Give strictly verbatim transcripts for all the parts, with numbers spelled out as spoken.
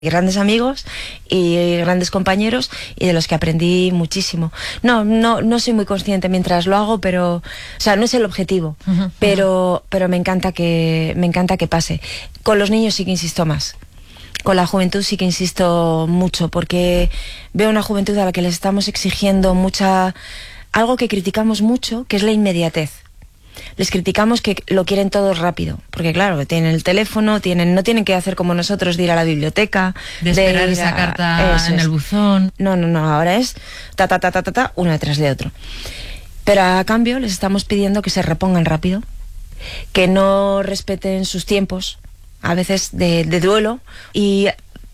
Grandes amigos y grandes compañeros y de los que aprendí muchísimo. No, no, no soy muy consciente mientras lo hago, pero, o sea, no es el objetivo, uh-huh, pero, uh-huh. pero me encanta que, me encanta que pase. Con los niños sí que insisto más. Con la juventud sí que insisto mucho, porque veo una juventud a la que les estamos exigiendo mucha, algo que criticamos mucho, que es la inmediatez. Les criticamos que lo quieren todo rápido, porque claro, tienen el teléfono, tienen, no tienen que hacer como nosotros de ir a la biblioteca, de esperar de esa a, carta en es. el buzón. No, no, no, ahora es ta, ta, ta, ta, ta, ta, uno detrás de otro. Pero a cambio les estamos pidiendo que se repongan rápido, que no respeten sus tiempos, a veces de, de duelo, y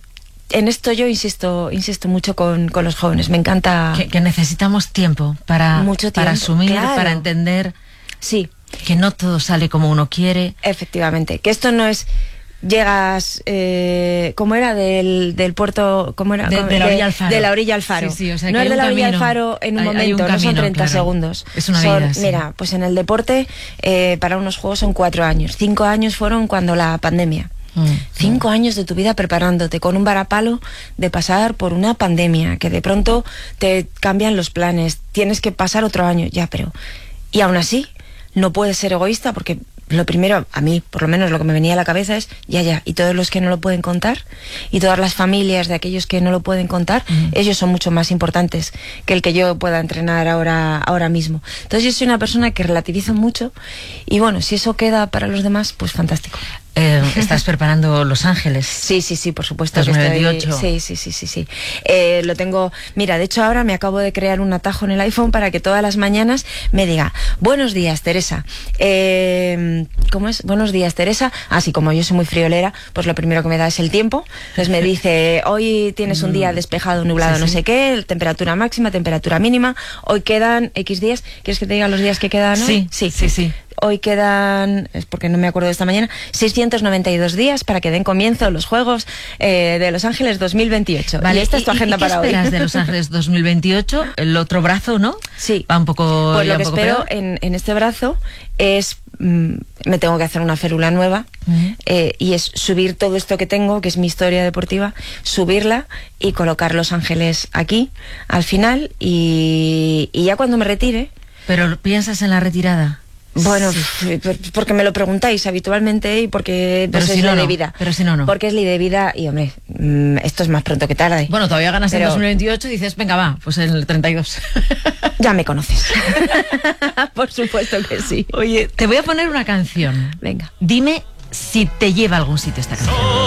en esto yo insisto insisto mucho con, con los jóvenes. Me encanta... Que, que necesitamos tiempo para, mucho tiempo, para asumir, claro. para entender... Sí. Que no todo sale como uno quiere. Efectivamente, que esto no es... Llegas, eh, ¿cómo era? Del, del puerto, ¿cómo era? De, de la orilla al faro. De la orilla al faro. Sí, sí, o sea, no es de la orilla al faro en un hay, momento, hay un camino, no son treinta claro. segundos. Es una son, vida, sí. Mira, pues en el deporte, eh, para unos juegos son cuatro años. Cinco años fueron cuando la pandemia. Mm, Cinco mm. años de tu vida preparándote con un varapalo de pasar por una pandemia, que de pronto te cambian los planes, tienes que pasar otro año, ya, pero... Y aún así... No puedes ser egoísta porque lo primero, a mí por lo menos lo que me venía a la cabeza es ya, ya, y todos los que no lo pueden contar y todas las familias de aquellos que no lo pueden contar, uh-huh. ellos son mucho más importantes que el que yo pueda entrenar ahora, ahora mismo. Entonces yo soy una persona que relativizo mucho y bueno, si eso queda para los demás, pues fantástico. Eh, ¿Estás preparando Los Ángeles? Sí, sí, sí, por supuesto. dos mil veintiocho. Sí, sí, sí, sí, sí. Eh, lo tengo... Mira, de hecho ahora me acabo de crear un atajo en el iPhone para que todas las mañanas me diga, buenos días, Teresa. Eh, ¿Cómo es? Buenos días, Teresa. Así como yo soy muy friolera, pues lo primero que me da es el tiempo. Entonces me dice, hoy tienes un día despejado, nublado, sí, no sí. sé qué, temperatura máxima, temperatura mínima, hoy quedan X días. ¿Quieres que te diga los días que quedan hoy? Sí, sí, sí, sí. Hoy quedan, es porque no me acuerdo de esta mañana, seiscientos noventa y dos días para que den comienzo los Juegos eh, de Los Ángeles dos mil veintiocho. Vale, y esta es tu agenda ¿y, y para qué hoy. ¿Qué esperas de Los Ángeles dos mil veintiocho? El otro brazo, ¿no? Sí. Va un poco... Pues lo que poco espero en, en este brazo es... Mmm, me tengo que hacer una férula nueva uh-huh. eh, y es subir todo esto que tengo, que es mi historia deportiva, subirla y colocar Los Ángeles aquí, al final, y, y ya cuando me retire... ¿Pero piensas en la retirada? Bueno, sí. porque me lo preguntáis habitualmente y porque pues, pero es si ley no, de no. vida. Pero si no, no. Porque es ley de vida y, hombre, esto es más pronto que tarde. Bueno, todavía ganas pero... en dos mil veintiocho y dices, venga, va, pues en el treinta y dos. Ya me conoces. Por supuesto que sí. Oye, te voy a poner una canción. Venga. Dime si te lleva a algún sitio esta canción.